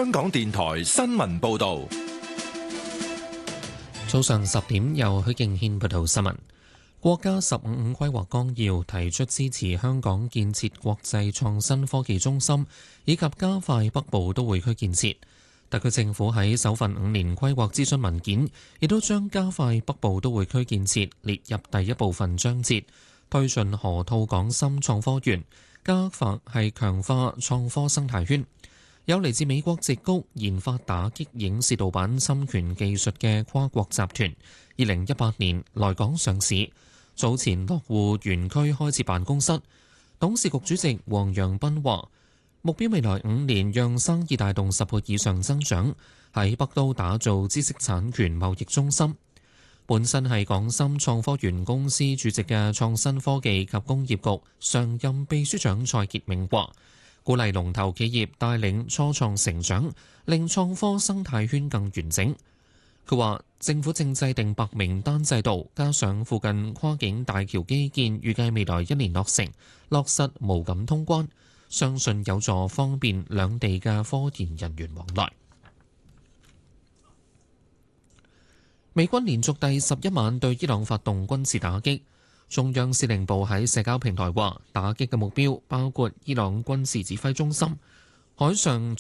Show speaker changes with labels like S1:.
S1: 香港電台新聞報道。
S2: 早上10點，由許敬軒報道新聞。國家15規劃綱要提出支持香港建設國際創新科技中心，以及加快北部都會區建設。特區政府喺首份5年規劃諮詢文件，亦都將加快北部都會區建設列入第一部分章節，推進河套港深創科園，強化創科生態圈。有嚟自美國矽谷研發打擊影視盜版侵權技術嘅跨國集團，2018年來港上市，早前落戶園區開設辦公室。董事局主席黃陽斌話：目標未來5年讓生意帶動10倍以上增長，喺北都打造知識產權貿易中心。本身係港深創科園公司主席嘅創新科技及工業局常任秘書長蔡傑明話：鼓勵龍頭企業帶領初創成長，令創科生態圈更完整。佢話政府正制定白名單制度，加上附近跨境大橋基建，預計未來1年落成，落實無感通關，相信有助方便兩地嘅科研人員往來。美軍連續第11晚對伊朗發動軍事打擊。中央司令部喺社交平台話，打擊嘅目標包括伊朗軍事指揮中心、海上